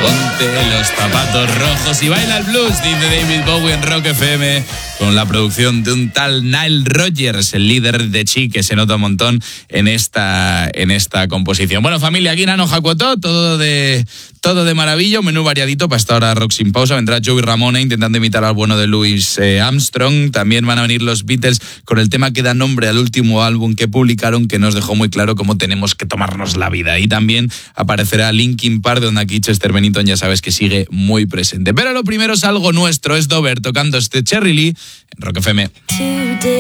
Ponte los zapatos rojos y baila el blues, dice David Bowie en Rock FM, con la producción de un tal Nile Rodgers, el líder de Chi, que se nota un montón en esta composición. Bueno, familia, aquí Nano Jacuotó, todo de maravilla, menú variadito para esta hora Rock sin pausa. Vendrá Joey Ramone intentando imitar al bueno de Louis Armstrong. También van a venir los Beatles con el tema que da nombre al último álbum que publicaron, que nos dejó muy claro cómo tenemos que tomarnos la vida. Y también aparecerá Linkin Park, donde aquí Chester Bennington ya sabes que sigue muy presente. Pero lo primero es algo nuestro, es Dover tocando este Cherry Lee en Rock FM.